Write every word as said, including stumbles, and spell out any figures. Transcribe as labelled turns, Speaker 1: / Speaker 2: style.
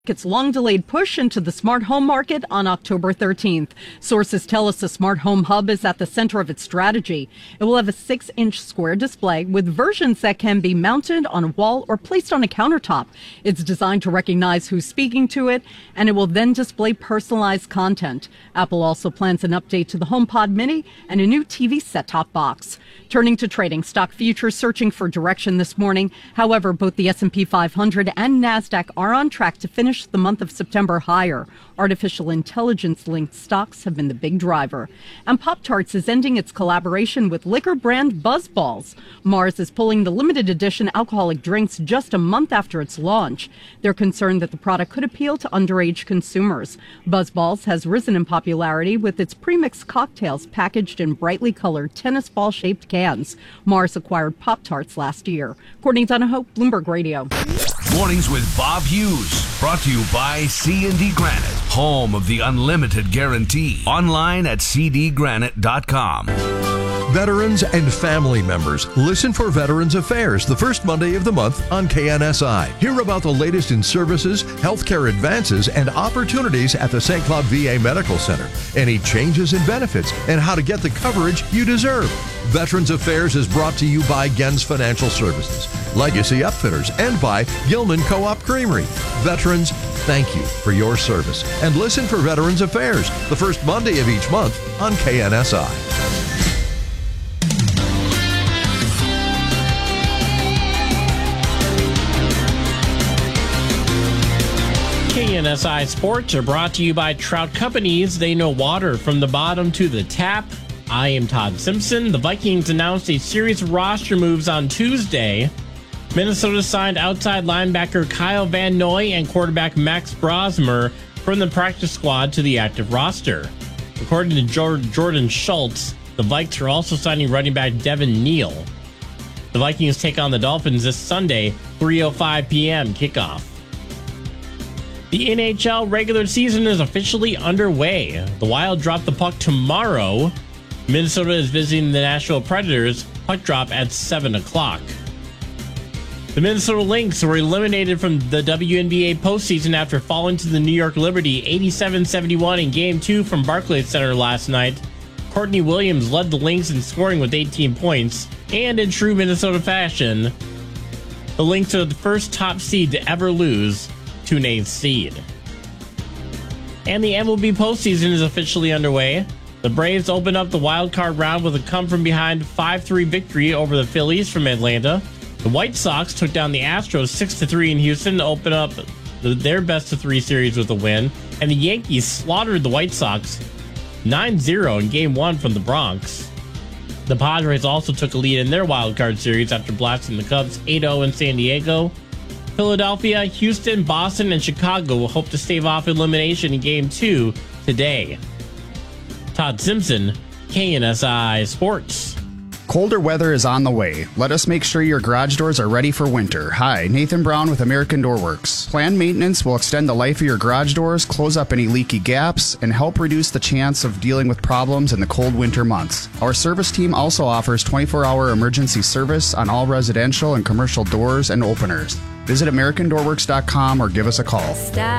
Speaker 1: its long-delayed push into the smart home market on October thirteenth. Sources tell us the smart home hub is at the center of its strategy. It will have a six-inch square display with versions that can be mounted on a wall or placed on a countertop. It's designed to recognize who's speaking to it, and it will then display personalized content. Apple also plans an update to the HomePod Mini and a new T V set-top box. Turning to trading, stock futures searching for direction this morning. However, both the S and P five hundred and NASDAQ are on track to finish the month of September higher. Artificial intelligence-linked stocks have been the big driver. And Pop-Tarts is ending its collaboration with liquor brand BuzzBalls. Mars is pulling the limited edition alcoholic drinks just a month after its launch. They're concerned that the product could appeal to underage consumers. BuzzBalls has risen in popularity with its premixed cocktails packaged in brightly colored tennis ball-shaped cans. Mars acquired Pop-Tarts last year. Courtney Donahoe, Bloomberg Radio.
Speaker 2: Mornings with Bob Hughes, brought to you by C and D Granite, home of the unlimited guarantee. Online at c d granite dot com.
Speaker 3: Veterans and family members, listen for Veterans Affairs the first Monday of the month on K N S I. Hear about the latest in services, healthcare advances, and opportunities at the Saint Cloud V A Medical Center. Any changes in benefits and how to get the coverage you deserve. Veterans Affairs is brought to you by Gens Financial Services, Legacy Upfitters, and by Gilman Co-op Creamery. Veterans, thank you for your service. And listen for Veterans Affairs the first Monday of each month on K N S I.
Speaker 4: K N S I Sports are brought to you by Trout Companies. They know water from the bottom to the tap. I am Todd Simpson. The Vikings announced a series of roster moves on Tuesday. Minnesota signed outside linebacker Kyle Van Noy and quarterback Max Brosmer from the practice squad to the active roster. According to Jordan Schultz, the Vikes are also signing running back Devin Neal. The Vikings take on the Dolphins this Sunday, three oh five p.m. kickoff. The N H L regular season is officially underway. The Wild drop the puck tomorrow. Minnesota is visiting the Nashville Predators. Puck drop at seven o'clock. The Minnesota Lynx were eliminated from the W N B A postseason after falling to the New York Liberty eighty-seven seventy-one in Game two from Barclays Center last night. Courtney Williams led the Lynx in scoring with eighteen points, and in true Minnesota fashion, the Lynx are the first top seed to ever lose to an eighth seed. And the M L B postseason is officially underway. The Braves opened up the wild card round with a come-from-behind five three victory over the Phillies from Atlanta. The White Sox took down the Astros six to three in Houston to open up the, their best-of-three series with a win. And the Yankees slaughtered the White Sox nine zero in Game one from the Bronx. The Padres also took a lead in their wild card series after blasting the Cubs eight oh in San Diego. Philadelphia, Houston, Boston, and Chicago will hope to stave off elimination in Game two today. Todd Simpson, K N S I Sports.
Speaker 5: Colder weather is on the way. Let us make sure your garage doors are ready for winter. Hi, Nathan Brown with American Door Works. Planned maintenance will extend the life of your garage doors, close up any leaky gaps, and help reduce the chance of dealing with problems in the cold winter months. Our service team also offers twenty-four hour emergency service on all residential and commercial doors and openers. Visit American Door Works dot com or give us a call.